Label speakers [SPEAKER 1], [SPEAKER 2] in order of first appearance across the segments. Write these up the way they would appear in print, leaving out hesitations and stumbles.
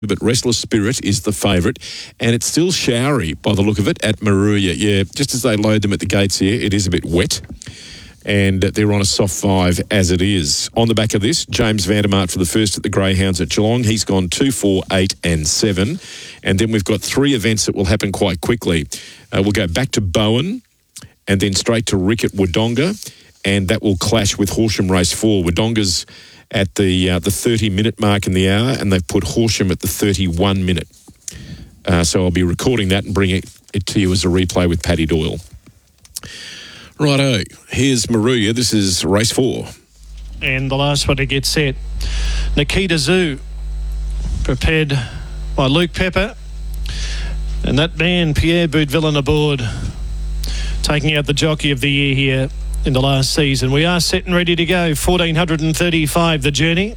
[SPEAKER 1] but Restless Spirit is the favourite, and it's still showery by the look of it at Moruya. Yeah, just as they load them at the gates here, it is a bit wet, and they're on a soft 5 as it is. On the back of this, James Vandermart for the first at the Greyhounds at Geelong. He's gone 2, 4, 8 and 7. And then we've got 3 events that will happen quite quickly. We'll go back to Bowen and then straight to Rick at Wodonga, and that will clash with Horsham Race 4. Wodonga's at the 30-minute mark in the hour, and they've put Horsham at the 31-minute. So I'll be recording that and bringing it to you as a replay with Paddy Doyle. Righto, here's Moruya. This is race 4.
[SPEAKER 2] And the last one to get set, Nikita Zoo, prepared by Luke Pepper. And that man, Pierre Boudvillon, aboard, taking out the jockey of the year here in the last season. We are set and ready to go. 1435 the journey.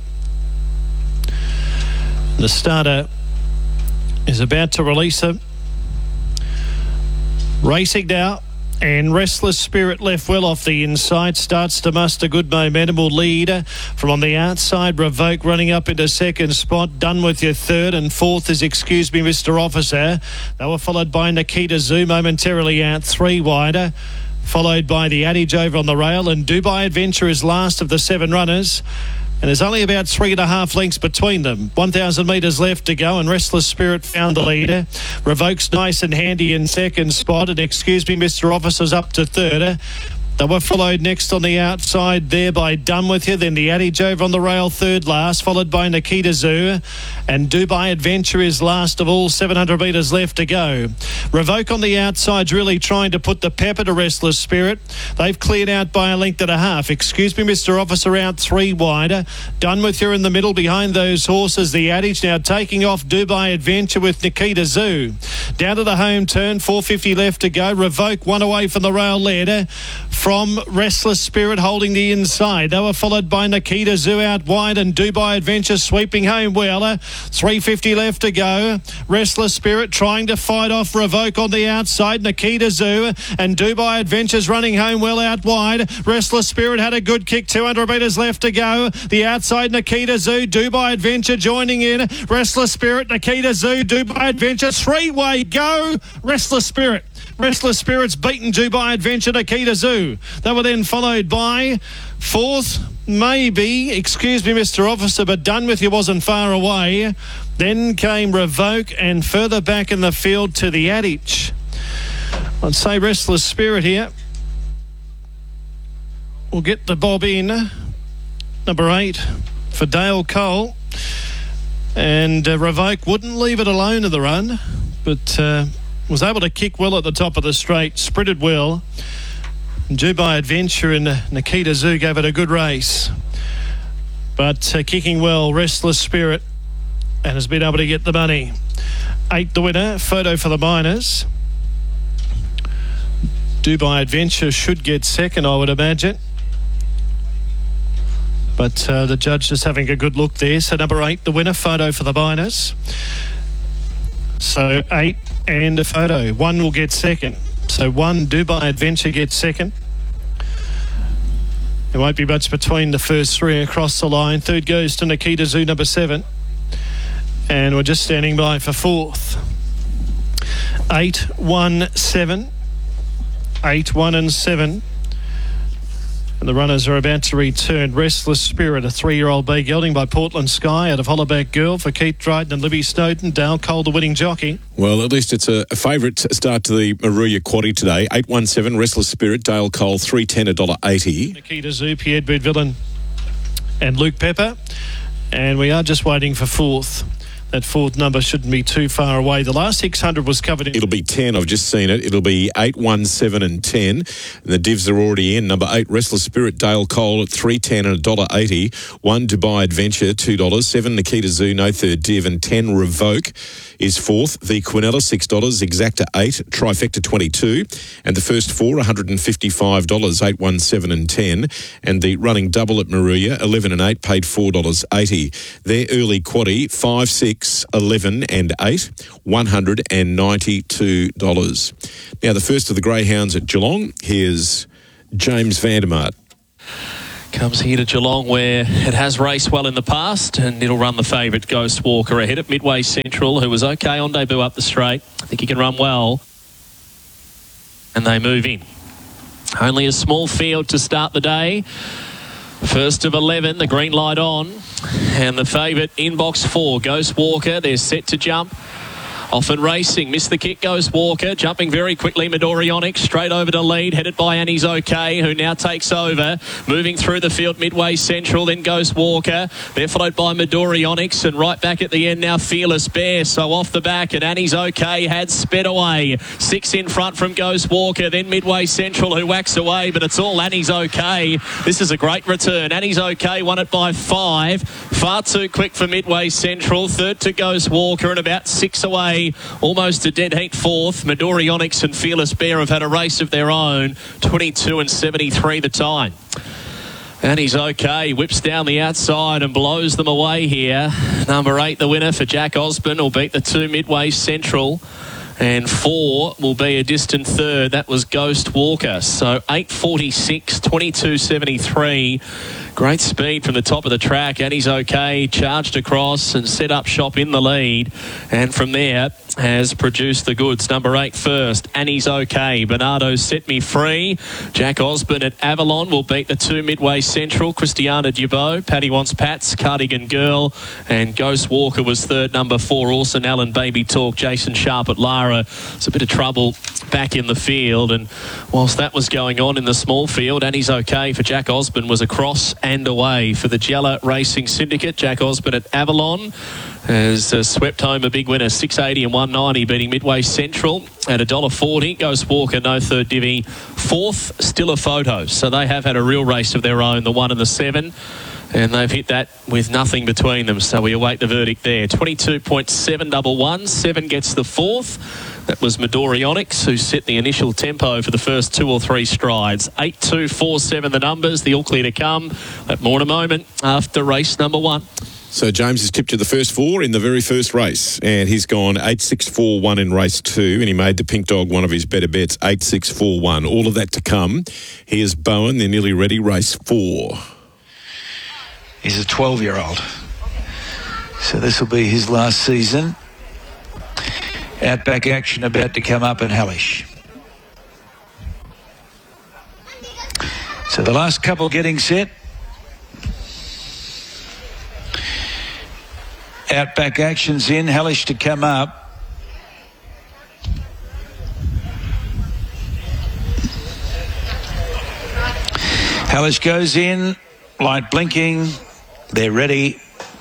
[SPEAKER 2] The starter is about to release them. Racing now, and Restless Spirit left well off the inside. Starts to muster good momentum. Will lead from on the outside. Revoke running up into second spot. Done with your third, and fourth is Excuse Me Mr. Officer. They were followed by Nikita Zoo momentarily out 3 wider. Followed by the Adage over on the rail, and Dubai Adventure is last of the 7 runners. And there's only about 3.5 lengths between them. 1,000 metres left to go, and Restless Spirit found the leader. Revoke's nice and handy in second spot, and Excuse Me Mr. Officer's up to third. They were followed next on the outside there by Done With You, then the Adage over on the rail third last, followed by Nikita Zoo, and Dubai Adventure is last of all. 700 metres left to go. Revoke on the outside's really trying to put the pepper to Restless Spirit. They've cleared out by a length and a half. Excuse Me Mr. Officer out 3 wider. Done With You in the middle behind those horses. The Adage now taking off Dubai Adventure with Nikita Zoo. Down to the home turn, 450 left to go. Revoke 1 away from the rail leader from Restless Spirit holding the inside. They were followed by Nikita Zoo out wide, and Dubai Adventure sweeping home well. 350 left to go. Restless Spirit trying to fight off Revoke on the outside. Nikita Zoo and Dubai Adventure's running home well out wide. Restless Spirit had a good kick. 200 metres left to go. The outside Nikita Zoo, Dubai Adventure joining in. Restless Spirit, Nikita Zoo, Dubai Adventure. 3-way go. Restless Spirit. Restless Spirit's beaten Dubai Adventure, Nikita Zoo. They were then followed by fourth, maybe, Excuse Me Mr. Officer, but Done With You wasn't far away. Then came Revoke, and further back in the field to the Adage. I'd say Restless Spirit here. We'll get the bob in. Number 8 for Dale Cole. And Revoke wouldn't leave it alone in the run, but was able to kick well at the top of the straight, sprinted well. Dubai Adventure and Nikita Zoo gave it a good race. But kicking well, Restless Spirit, and has been able to get the money. 8 the winner, photo for the minors. Dubai Adventure should get second, I would imagine. But the judge just having a good look there. So number 8 the winner, photo for the minors. So 8 and a photo. 1 will get second. So 1, Dubai Adventure gets second. There won't be much between the first 3 across the line. Third goes to Nikita Zoo, number 7. And we're just standing by for fourth. 8, 1, 7. 8, 1 and 7. And the runners are about to return. Restless Spirit, a 3-year-old bay gelding by Portland Sky out of Hollaback Girl for Keith Dryden and Libby Snowden. Dale Cole, the winning jockey.
[SPEAKER 1] Well, at least it's a favourite start to the Moruya Quaddie today. 817, Restless Spirit, Dale Cole, 310, $1.80.
[SPEAKER 2] Nikita Zoo, Pierre Boudvillon and Luke Pepper. And we are just waiting for fourth. That fourth number shouldn't be too far away. The last 600 was covered in...
[SPEAKER 1] It'll be 10. I've just seen it. It'll be 8, 1, 7 and 10. And the divs are already in. Number 8, Restless Spirit, Dale Cole at 310 and $1.80. 1, Dubai Adventure, $2. 7, Nikita Zoo, no third div. And 10, Revoke is fourth. The Quinella, $6. Exacta, 8. Trifecta, 22. And the first 4, $155. 8, 1, 7 and 10. And the running double at Moruya, 11 and 8, paid $4.80. Their early quaddie, 5, 6, 11 and 8, $192. Now, the first of the Greyhounds at Geelong, here's James Vandermart.
[SPEAKER 3] Comes here to Geelong where it has raced well in the past, and it'll run the favourite Ghost Walker ahead of Midway Central, who was okay on debut up the straight. I think he can run well. And they move in. Only a small field to start the day. First of 11, the green light on. And the favourite in box 4, Ghost Walker. They're set to jump. Often racing, missed the kick, Ghost Walker, jumping very quickly, Midori Onyx, straight over to lead, headed by Annie's OK, who now takes over, moving through the field, Midway Central, then Ghost Walker, they're followed by Midori Onyx, and right back at the end now, Fearless Bear, so off the back, and Annie's OK had sped away, 6 in front from Ghost Walker, then Midway Central, who whacks away, but it's all Annie's OK. This is a great return. Annie's OK won it by 5, far too quick for Midway Central, third to Ghost Walker, and about 6 away. Almost a dead heat fourth. Midori Onyx and Fearless Bear have had a race of their own. 22 and 73 the time. And he's okay. Whips down the outside and blows them away here. Number 8, the winner for Jack Osborne, will beat the 2 Midway Central. And 4 will be a distant third. That was Ghost Walker. So 8.46, 22.73. Great speed from the top of the track. And he's okay. Charged across and set up shop in the lead. And from there has produced the goods. Number 8 first. Annie's okay. Bernardo Set Me Free. Jack Osborne at Avalon will beat the 2 Midway Central. Christiana Dubois. Paddy Wants Pats. Cardigan Girl. And Ghost Walker was third. Number 4. Orson Allen Baby Talk. Jason Sharp at Lara. It's a bit of trouble back in the field, and whilst that was going on in the small field, Annie's okay for Jack Osborne was across and away for the Jella Racing Syndicate. Jack Osborne at Avalon has swept home a big winner, 680 and 190, beating Midway Central at $1.40. Ghost Walker, no third divvy. Fourth, Still a Photo. So they have had a real race of their own, the 1 and the 7. And they've hit that with nothing between them. So we await the verdict there. 22.711. 7 gets the fourth. That was Midori Onyx, who set the initial tempo for the first 2 or 3 strides. 8.247 the numbers. The all clear to come. That more in a moment after race number 1.
[SPEAKER 1] So James has tipped you the first 4 in the very first race, and he's gone 8-6-4-1 in race 2, and he made the Pink Dog one of his better bets, 8-6-4-1. All of that to come. Here's Bowen. They're nearly ready. Race 4.
[SPEAKER 4] He's a 12-year-old. So this will be his last season. Outback action about to come up in Hellish. So the last couple getting set. Outback action's in. Hellish to come up. Hellish goes in. Light blinking. They're ready.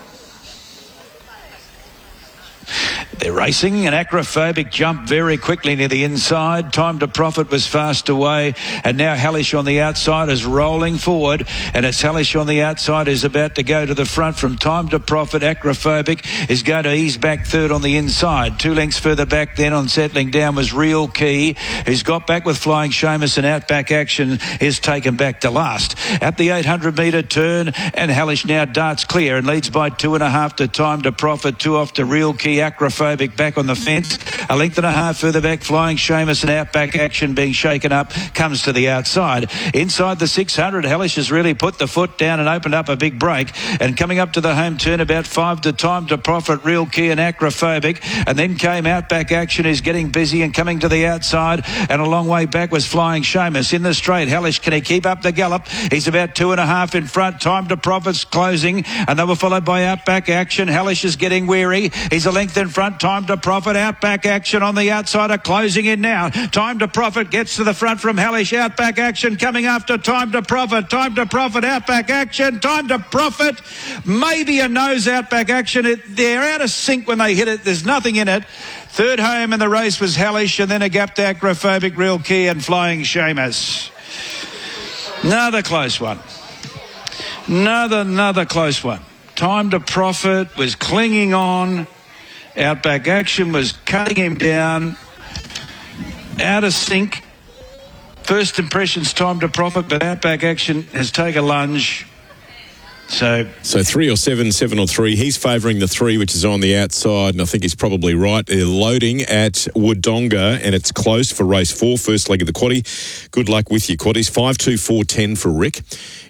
[SPEAKER 4] They're racing. An Acrophobic jumped very quickly near the inside. Time to Profit was fast away. And now Hellish on the outside is rolling forward. And it's Hellish on the outside is about to go to the front from Time to Profit. Acrophobic is going to ease back third on the inside. 2 lengths further back then on settling down was Real Key, who's got back with Flying Seamus, and Outback Action is taken back to last. At the 800-metre turn, and Hellish now darts clear and leads by 2.5 to Time to Profit. 2 off to Real Key. Acrophobic back on the fence. A length and a half further back, Flying Seamus, and Outback Action being shaken up comes to the outside. Inside the 600, Hellish has really put the foot down and opened up a big break. And coming up to the home turn, about 5 to Time to Profit, Real Key and Acrophobic. And then came Outback Action, who's getting busy and coming to the outside. And a long way back was Flying Seamus. In the straight, Hellish, can he keep up the gallop? He's about 2.5 in front. Time to Profit's closing. And they were followed by Outback Action. Hellish is getting weary. He's a length in front. Time to Profit. Outback Action on the outside are closing in now. Time to Profit gets to the front from Hellish. Outback Action coming after Time to Profit. Time to Profit. Outback Action. Time to Profit. Maybe a nose. Outback Action. They're out of sync when they hit it. There's nothing in it. Third home in the race was Hellish, and then a gap to Acrophobic, Real Key and Flying Seamus. Another close one. Another close one. Time to Profit was clinging on. Outback Action was cutting him down. Out of sync. First impressions, Time to Profit, but Outback Action has taken a lunge. So
[SPEAKER 1] 3 or 7, 7 or 3. He's favouring the 3, which is on the outside, and I think he's probably right. They're loading at Wodonga, and it's close for race 4, first leg of the quaddie. Good luck with your quaddies. 5-2-4-10 for Rick.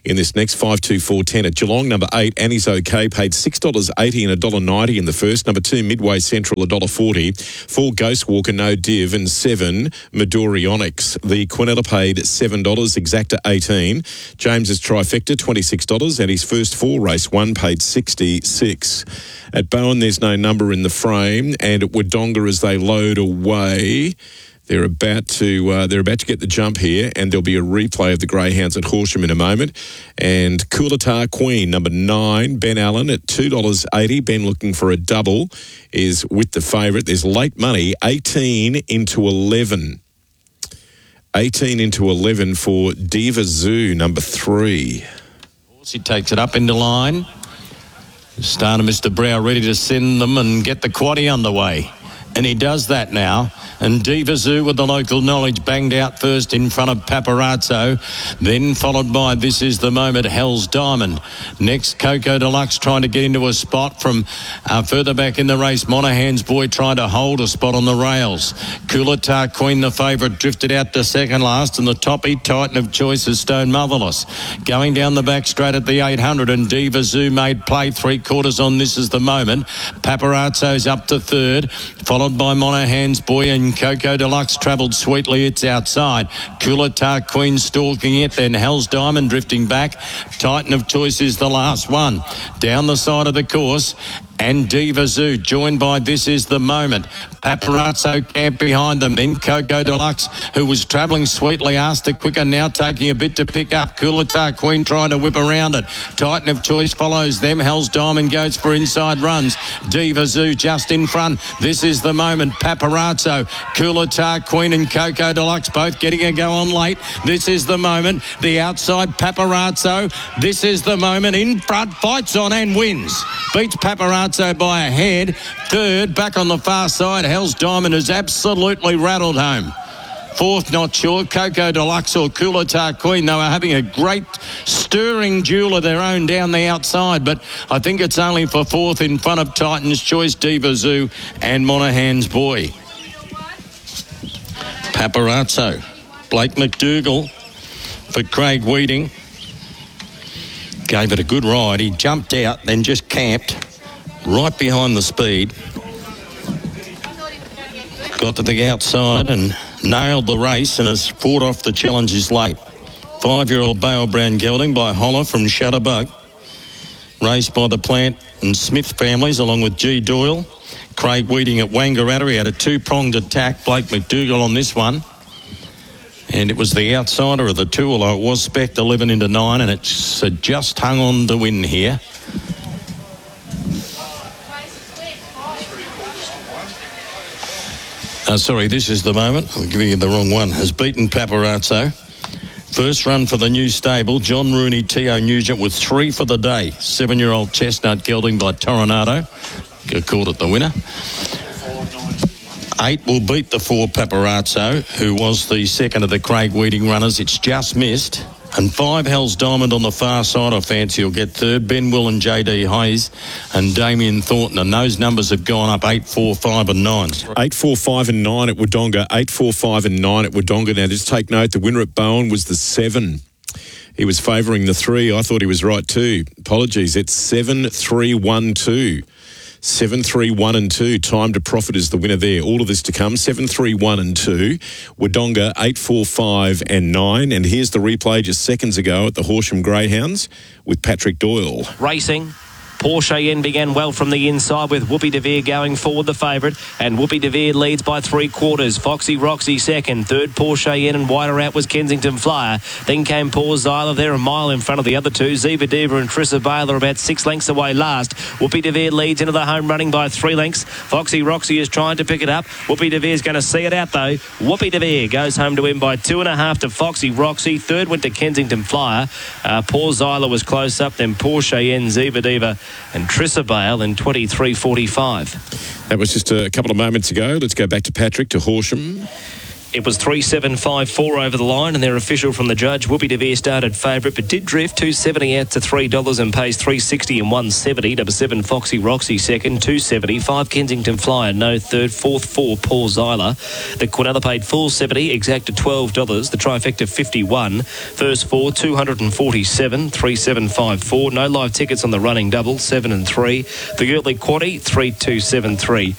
[SPEAKER 1] in this next 5-2-4-10 at Geelong. Number 8, Annie's OK, paid $6.80 and $1.90 in the first. Number 2, Midway Central, $1.40. 4, Ghost Walker, no div. And 7, Midori Onyx. The Quinella paid $7, Exacta 18. James's Trifecta, $26. And his first 4 race 1 paid $66. At Bowen, there's no number in the frame. And at Wodonga, as they load away, they're about to get the jump here, and there'll be a replay of the Greyhounds at Horsham in a moment. And Coolatar Queen, number 9, Ben Allen at $2.80. Ben looking for a double is with the favourite. There's late money, 18 into 11. 18 into 11 for Diva Zoo, number 3.
[SPEAKER 5] He takes it up into line. Starter Mr. Brow ready to send them and get the quaddie underway. And he does that now. And Diva Zoo with the local knowledge banged out first in front of Paparazzo. Then followed by This Is the Moment, Hell's Diamond. Next, Coco Deluxe trying to get into a spot from further back in the race. Monahan's Boy trying to hold a spot on the rails. Coolatar Queen, the favourite, drifted out to second last. And the toppy Titan of Choice is Stone Motherless. Going down the back straight at the 800. And Diva Zoo made play 3/4 on This Is the Moment. Paparazzo's up to third. Followed by Monahan's Boy and Coco Deluxe travelled sweetly. It's outside. Coolatar Queen stalking it. Then Hell's Diamond drifting back. Titan of Choice is the last one. Down the side of the course. And Diva Zoo joined by This Is the Moment. Paparazzo camp behind them. Then Coco Deluxe, who was travelling sweetly, asked it quicker, now taking a bit to pick up. Coolatar Queen trying to whip around it. Titan of Choice follows them. Hell's Diamond goes for inside runs. Diva Zoo just in front. This Is the Moment. Paparazzo, Coolatar Queen and Coco Deluxe both getting a go on late. This Is the Moment. The outside Paparazzo. This Is the Moment. In front, fights on and wins. Beats Paparazzo by a head. Third, back on the far side, Hell's Diamond is absolutely rattled home. Fourth, not sure, Coco Deluxe or Coolatar Queen. They were having a great stirring duel of their own down the outside, but I think it's only for fourth in front of Titan's Choice, Diva Zoo and Monahan's Boy. Paparazzo, Blake McDougall for Craig Weeding. Gave it a good ride. He jumped out, then just camped right behind the speed. Got to the outside and nailed the race and has fought off the challenges late. 5-year-old Bale Brown gelding by Holler from Shutterbug. Raced by the Plant and Smith families along with G. Doyle. Craig Weeding at Wangaratta. He had a 2-pronged attack. Blake McDougall on this one. And it was the outsider of the two, although it was spec'd 11 into 9, and it's just hung on to win here. Sorry, This Is the Moment. I'm giving you the wrong one. Has beaten Paparazzo. First run for the new stable. John Rooney, T.O. Nugent with 3 for the day. 7-year-old Chestnut gelding by Toronado. Called it the winner. 8 will beat the 4 Paparazzo, who was the second of the Craig Weeding runners. It's just missed. And 5 Hell's Diamond on the far side, I fancy will get third. Ben Will and J.D. Hayes and Damien Thornton. And those numbers have gone up 8, 4, 5 and 9.
[SPEAKER 1] 8, 4, 5 and 9 at Wodonga. 8, 4, 5 and 9 at Wodonga. Now, just take note, the winner at Bowen was the 7. He was favouring the 3. I thought he was right too. Apologies. It's 7, 3, 1, 2. 7, 3, 1 and 2. Time to Profit is the winner there. All of this to come. 7, 3, 1 and 2. Wodonga 8, 4, 5 and 9. And here's the replay just seconds ago at the Horsham Greyhounds with Patrick Doyle.
[SPEAKER 6] Racing. Porsche Yen began well from the inside with Whoopi DeVere going forward, the favourite, and Whoopi DeVere leads by 3/4. Foxy Roxy second, third Porsche Yen, and wider out was Kensington Flyer. Then came Paul Zyler there a mile in front of the other two. Ziva Diva and Trissa Baylor about 6 lengths away last. Whoopi DeVere leads into the home running by 3 lengths. Foxy Roxy is trying to pick it up. Whoopi DeVere's going to see it out though. Whoopi DeVere goes home to win by 2.5 to Foxy Roxy. Third went to Kensington Flyer. Paul Zyler was close up, then Porsche Yen, Ziva Diva and Trissa Bale in 23.45.
[SPEAKER 1] That was just a couple of moments ago. Let's go back to Patrick, to Horsham.
[SPEAKER 6] It was 3,754 over the line, and their official from the judge, Whoopi De Vere, started favourite, but did drift $2.70 out to $3 and pays $3.60 and $1.70. Number 7, Foxy Roxy second, $2.70. 5, Kensington Flyer, no third. 4th, 4, Paul Zyler. The Quinella paid $4.70, exacted $12. The trifecta $51. First 4, $247, 3,754. No live tickets on the running double, 7 and 3. The early quaddie, 3,273,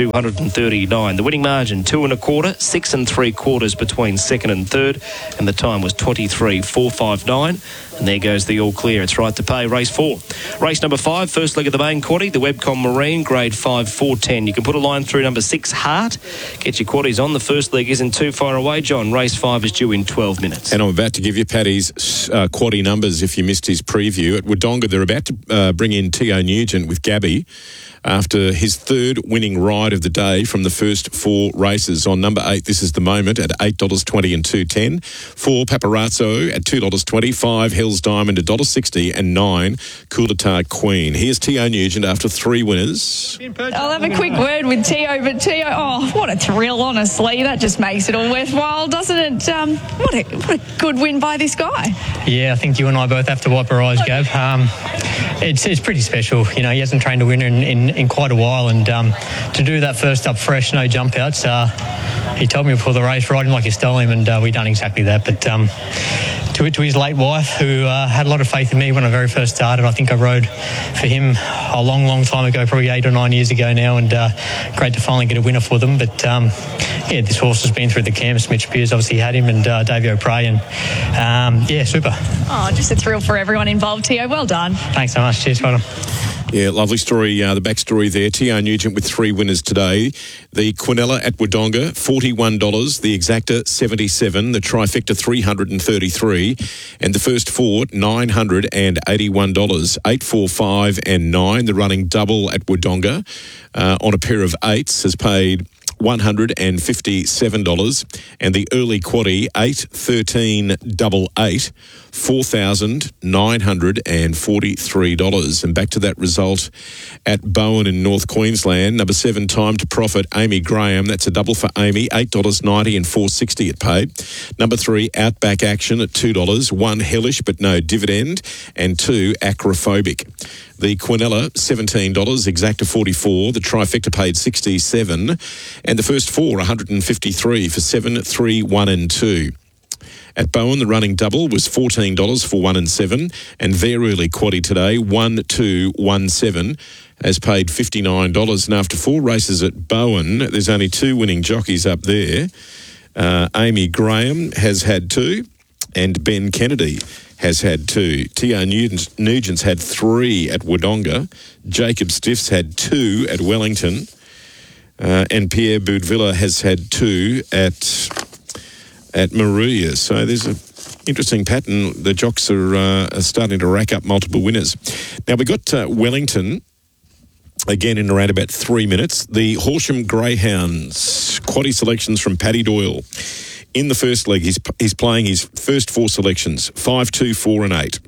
[SPEAKER 6] 239. The winning margin, 2 1/4, 6 3/4 between second and third, and the time was 23,459. And there goes the all clear. It's right to pay. Race 4. Race number 5, first leg of the main quaddie, the Webcom Marine, grade 5, 410. You can put a line through number 6, Heart. Get your quaddies on. The first leg isn't too far away, John. Race 5 is due in 12 minutes.
[SPEAKER 1] And I'm about to give you Paddy's quaddie numbers if you missed his preview. At Wodonga, they're about to bring in T.O. Nugent with Gabby after his third winning ride of the day from the first 4 races. On number 8, This Is the Moment at $8.20 and $2.10. 4, Paparazzo at $2.20. 5, Hell's Diamond at $1.60 and 9, Coulatar Queen. Here's T.O. Nugent after 3 winners.
[SPEAKER 7] I'll have a quick word with T.O., but T.O., oh, what a thrill, honestly. That just makes it all worthwhile, doesn't it? What a good win by this guy.
[SPEAKER 8] Yeah, I think you and I both have to wipe our eyes, Gab. It's pretty special. You know, he hasn't trained a winner in quite a while, and to do that first up fresh, no jump outs, he told me before the race, ride him like you stole him, and we done exactly that. But to his late wife, who had a lot of faith in me when I very first started. I think I rode for him a long, long time ago, probably 8 or 9 years ago now, and great to finally get a winner for them. But yeah, this horse has been through the camps. Mitch Pearce obviously had him, and Davey O'Prey, and yeah, super.
[SPEAKER 7] Oh, just a thrill for everyone involved, T.O. Well done.
[SPEAKER 8] Thanks so much. Cheers, Adam.
[SPEAKER 1] Yeah, lovely story, the backstory there. T.O. Nugent with 3 winners today. The Quinella at Wodonga, $41. The Exacta, $77. The Trifecta, $333. And the first 4, $981. 8, 4, 5 and 9. The running double at Wodonga on a pair of 8s has paid $157, and the early quaddie 8, 13, 88, $4,943. And back to that result at Bowen in North Queensland. Number 7, Time to Profit, Amy Graham. That's a double for Amy, $8.90 and $4.60 it paid. Number 3, Outback Action at $2. 1, Hellish but no dividend, and 2, Acrophobic. The Quinella, $17, Exacta $44. The Trifecta paid $67. And the first 4, $153 for 7, 3, 1 and 2. At Bowen, the running double was $14 for 1 and 7. And their early quaddie today, 1, 2, 1, 7, has paid $59. And after 4 races at Bowen, there's only 2 winning jockeys up there. Amy Graham has had 2, and Ben Kennedy has had 2. T.O. Nugent's had 3 at Wodonga. Jacob Stiff's had 2 at Wellington. And Pierre Boudvilla has had 2 at Maruya. So there's an interesting pattern. The jocks are starting to rack up multiple winners. Now, we got Wellington again in around about 3 minutes. The Horsham Greyhounds, quaddie selections from Paddy Doyle. In the first leg, he's playing his first 4 selections, 5, 2, 4 and 8.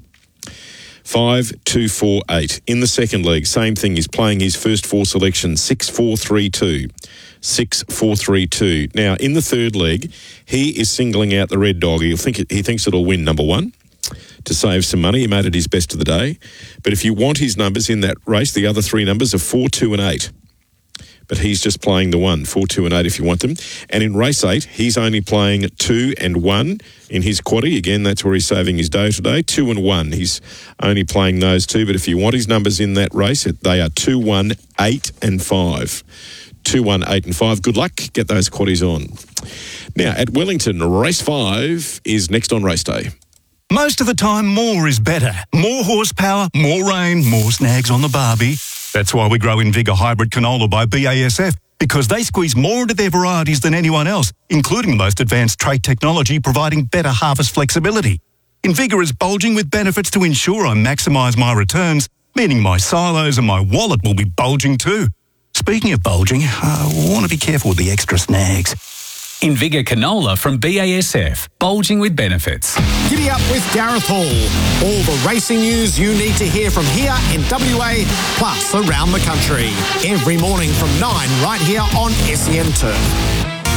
[SPEAKER 1] 5, 2, 4, 8. In the second leg, same thing. He's playing his first 4 selections, 6, 4, 3, 2. 6, 4, 3, 2. Now, in the third leg, he is singling out the red dog. He thinks it'll win number 1 to save some money. He made it his best of the day. But if you want his numbers in that race, the other 3 numbers are 4, 2 and 8. But he's just playing the 1, 4, 2 and 8 if you want them. And in race 8, he's only playing 2 and 1 in his quaddie. Again, that's where he's saving his dough today. 2 and 1. He's only playing those 2. But if you want his numbers in that race, they are 2, 1, 8 and 5. 2, 1, 8 and 5. Good luck. Get those quaddies on. Now, at Wellington, race 5 is next on race day.
[SPEAKER 9] Most of the time, more is better. More horsepower, more rain, more snags on the barbie. That's why we grow Invigor Hybrid Canola by BASF, because they squeeze more into their varieties than anyone else, including the most advanced trait technology providing better harvest flexibility. Invigor is bulging with benefits to ensure I maximise my returns, meaning my silos and my wallet will be bulging too. Speaking of bulging, I want to be careful with the extra snags.
[SPEAKER 10] Invigor Canola from BASF, bulging with benefits.
[SPEAKER 11] Giddy up with Gareth Hall. All the racing news you need to hear from here in WA, plus around the country. Every morning from 9 right here on SEN2.